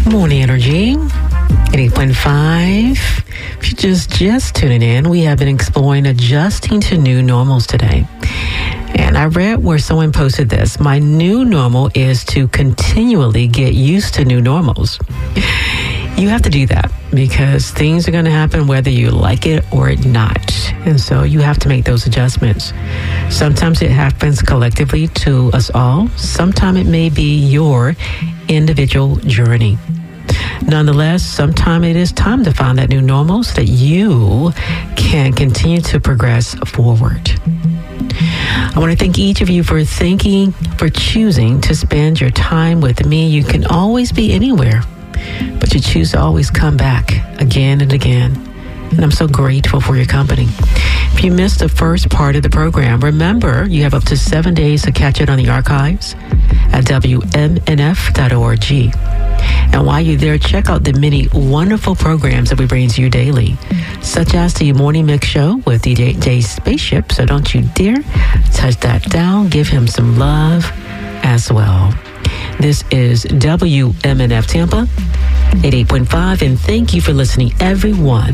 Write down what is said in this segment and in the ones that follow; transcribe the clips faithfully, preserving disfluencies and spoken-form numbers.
Morning Energy, eighty point five. If you're just, just tuning in, we have been exploring adjusting to new normals today. And I read where someone posted this: my new normal is to continually get used to new normals. You have to do that because things are going to happen whether you like it or not. And so you have to make those adjustments. Sometimes it happens collectively to us all. Sometimes it may be your individual journey. Nonetheless, sometimes it is time to find that new normal so that you can continue to progress forward. I want to thank each of you for thinking, for choosing to spend your time with me. You can always be anywhere, but you choose to always come back again and again. And I'm so grateful for your company. If you missed the first part of the program, remember you have up to seven days to catch it on the archives at W M N F dot org. And while you're there, check out the many wonderful programs that we bring to you daily, such as the Morning Mix Show with D J Spaceship. So don't you dare touch that down. Give him some love as well. This is W M N F Tampa, eighty-eight point five, and thank you for listening, everyone,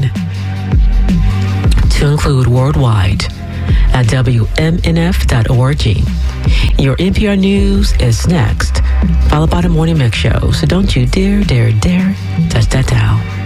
to include worldwide at W M N F dot org. Your N P R News is next, followed by the Morning Mix Show. So don't you dare, dare, dare touch that dial.